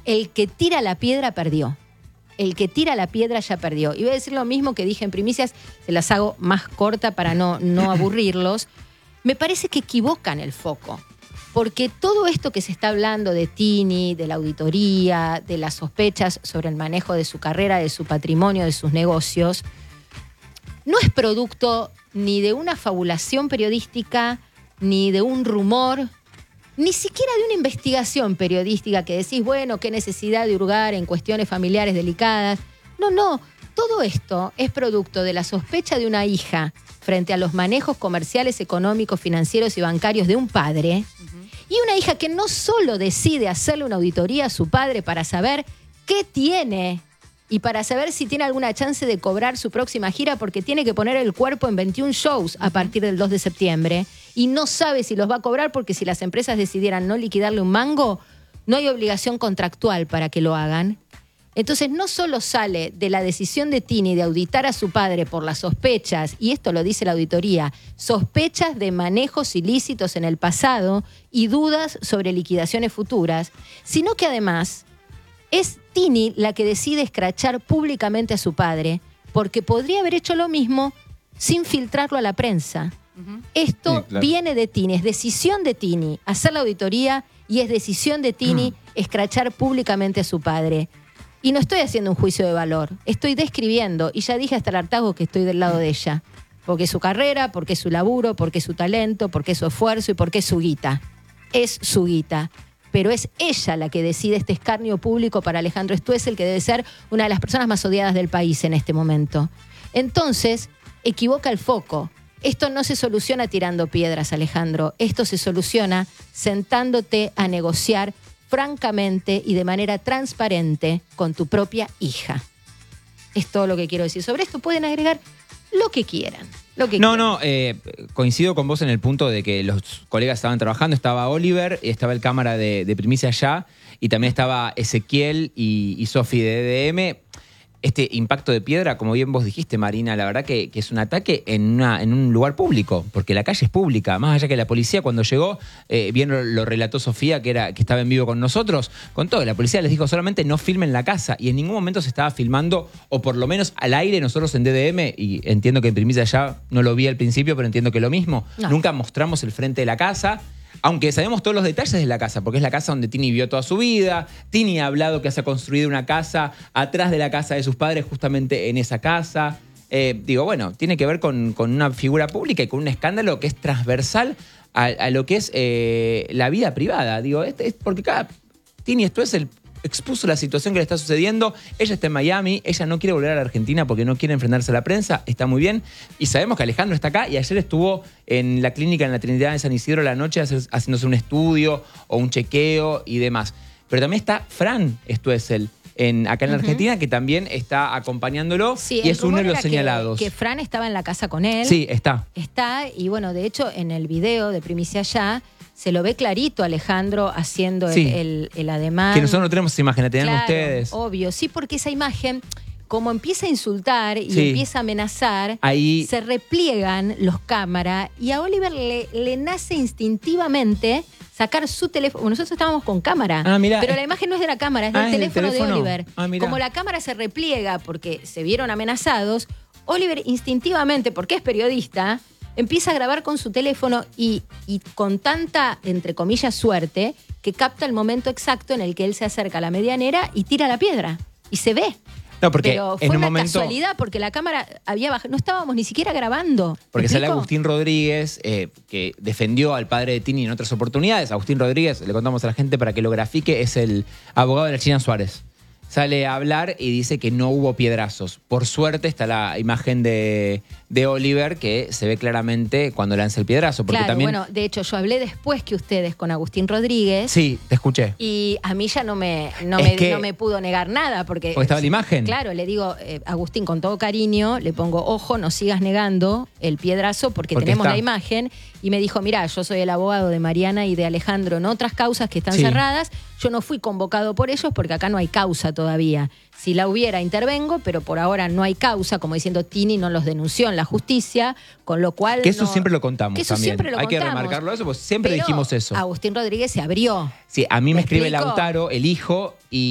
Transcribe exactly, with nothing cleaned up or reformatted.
el que tira la piedra perdió. El que tira la piedra ya perdió. Y voy a decir lo mismo que dije en Primicias, se las hago más corta para no, no aburrirlos. Me parece que equivocan el foco. Porque todo esto que se está hablando de Tini, de la auditoría, de las sospechas sobre el manejo de su carrera, de su patrimonio, de sus negocios, no es producto ni de una fabulación periodística, ni de un rumor, ni siquiera de una investigación periodística que decís, bueno, qué necesidad de hurgar en cuestiones familiares delicadas. No, no, todo esto es producto de la sospecha de una hija frente a los manejos comerciales, económicos, financieros y bancarios de un padre, uh-huh. y una hija que no solo decide hacerle una auditoría a su padre para saber qué tiene y para saber si tiene alguna chance de cobrar su próxima gira porque tiene que poner el cuerpo en veintiún shows a partir del dos de septiembre y no sabe si los va a cobrar porque si las empresas decidieran no liquidarle un mango, no hay obligación contractual para que lo hagan. Entonces no solo sale de la decisión de Tini de auditar a su padre por las sospechas, y esto lo dice la auditoría, sospechas de manejos ilícitos en el pasado y dudas sobre liquidaciones futuras, sino que además es Tini la que decide escrachar públicamente a su padre, porque podría haber hecho lo mismo sin filtrarlo a la prensa. Uh-huh. Esto sí, claro. viene de Tini, es decisión de Tini hacer la auditoría y es decisión de Tini uh-huh. escrachar públicamente a su padre. Y no estoy haciendo un juicio de valor, estoy describiendo, y ya dije hasta el hartazgo que estoy del lado de ella, porque es su carrera, porque es su laburo, porque es su talento, porque es su esfuerzo y porque es su guita. Es su guita. Pero es ella la que decide este escarnio público para Alejandro Stoessel, que debe ser una de las personas más odiadas del país en este momento. Entonces, equivoca el foco. Esto no se soluciona tirando piedras, Alejandro. Esto se soluciona sentándote a negociar francamente y de manera transparente con tu propia hija. Es todo lo que quiero decir. Sobre esto pueden agregar lo que quieran. Lo que no, quieran. no, eh, coincido con vos en el punto de que los colegas estaban trabajando. Estaba Oliver, estaba el cámara de, de Primicia Ya, y también estaba Ezequiel y, y Sofi de D D M. Este impacto de piedra, como bien vos dijiste, Marina, la verdad que, que es un ataque en, una, en un lugar público, porque la calle es pública. Más allá que la policía cuando llegó, eh, bien lo, lo relató Sofía, que, era, que estaba en vivo con nosotros, con todo. La policía les dijo solamente no filmen la casa, y en ningún momento se estaba filmando, o por lo menos al aire. Nosotros en D D M, y entiendo que en Primicia Ya no lo vi al principio, pero entiendo que lo mismo, no. Nunca mostramos el frente de la casa. Aunque sabemos todos los detalles de la casa, porque es la casa donde Tini vivió toda su vida. Tini ha hablado que se ha construido una casa atrás de la casa de sus padres, justamente en esa casa. Eh, digo, bueno, tiene que ver con, con una figura pública y con un escándalo que es transversal a, a lo que es eh, la vida privada. Digo, este, es porque cada Tini Stoessel expuso la situación que le está sucediendo. Ella está en Miami, ella no quiere volver a la Argentina porque no quiere enfrentarse a la prensa, está muy bien. Y sabemos que Alejandro está acá, y ayer estuvo en la clínica en la Trinidad de San Isidro a la noche haciéndose un estudio o un chequeo y demás. Pero también está Fran Stoessel en, acá en la Argentina, uh-huh. que también está acompañándolo, sí, y es uno de los señalados. Que, que Fran estaba en la casa con él. Sí, está. Está, y bueno, de hecho, en el video de Primicia Ya, se lo ve clarito Alejandro haciendo el, sí. el, el ademán. Que nosotros no tenemos esa imagen, la tienen claro, ustedes. Obvio, sí, porque esa imagen, como empieza a insultar y sí. empieza a amenazar, ahí se repliegan los cámaras y a Oliver le, le nace instintivamente sacar su teléfono. Nosotros estábamos con cámara, ah, mirá. pero la imagen no es de la cámara, es del ah, teléfono, teléfono de Oliver. Ah, como la cámara se repliega porque se vieron amenazados, Oliver instintivamente, porque es periodista, empieza a grabar con su teléfono y, y con tanta, entre comillas, suerte, que capta el momento exacto en el que él se acerca a la medianera y tira la piedra. Y se ve. No, porque Pero fue en un una momento, casualidad, porque la cámara había bajado. No estábamos ni siquiera grabando. Porque sale Agustín Rodríguez, eh, que defendió al padre de Tini en otras oportunidades. Agustín Rodríguez, le contamos a la gente para que lo grafique, es el abogado de la China Suárez. Sale a hablar y dice que no hubo piedrazos. Por suerte está la imagen de, de Oliver, que se ve claramente cuando lanza el piedrazo. Porque claro, también... bueno, de hecho yo hablé después que ustedes con Agustín Rodríguez. Sí, te escuché. Y a mí ya no me, no es me, que, no me pudo negar nada. Porque, porque estaba la imagen. Claro, le digo, eh, Agustín, con todo cariño, le pongo, ojo, no sigas negando el piedrazo porque, porque tenemos está. la imagen. Y me dijo, mirá, yo soy el abogado de Mariana y de Alejandro en otras causas que están sí. cerradas. Yo no fui convocado por ellos porque acá no hay causa todavía. Si la hubiera, intervengo, pero por ahora no hay causa, como diciendo Tini no los denunció en la justicia, con lo cual... Que eso no, siempre lo contamos que eso también. Siempre lo hay contamos, que remarcarlo eso, porque siempre pero dijimos eso. Agustín Rodríguez se abrió. Sí, a mí me, me escribe explico? Lautaro, el hijo, y